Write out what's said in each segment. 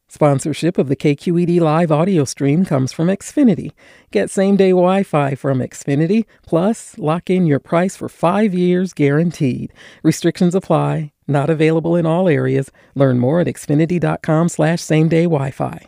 Sponsorship of the KQED Live audio stream comes from Xfinity. Get same-day Wi-Fi from Xfinity, plus lock in your price for 5 years guaranteed. Restrictions apply. Not available in all areas. Learn more at xfinity.com/same-day Wi-Fi.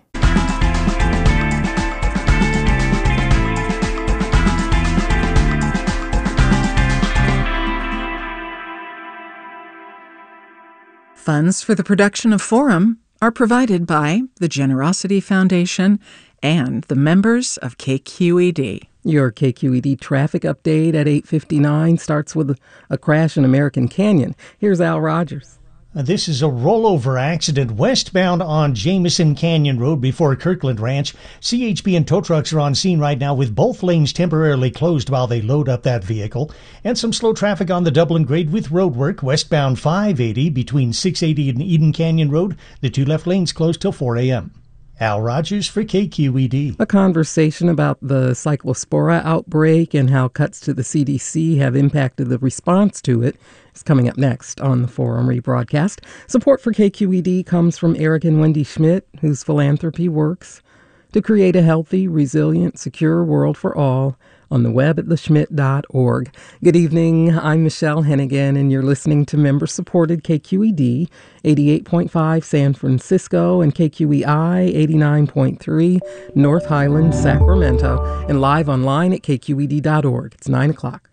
Funds for the production of Forum are provided by the Generosity Foundation and the members of KQED. Your KQED traffic update at 8:59 starts with a crash in American Canyon. Here's Al Rogers. This is a rollover accident westbound on Jameson Canyon Road before Kirkland Ranch. CHP and tow trucks are on scene right now with both lanes temporarily closed while they load up that vehicle. And some slow traffic on the Dublin Grade with roadwork westbound 580 between 680 and Eden Canyon Road. The two left lanes closed till 4 a.m. Al Rogers for KQED. A conversation about the cyclospora outbreak and how cuts to the CDC have impacted the response to it is coming up next on the Forum rebroadcast. Support for KQED comes from Eric and Wendy Schmidt, whose philanthropy works to create a healthy, resilient, secure world for all on the web at theschmidt.org. Good evening. I'm Michelle Hennigan, and you're listening to member-supported KQED 88.5 San Francisco and KQEI 89.3 North Highlands, Sacramento, and live online at kqed.org. It's 9 o'clock.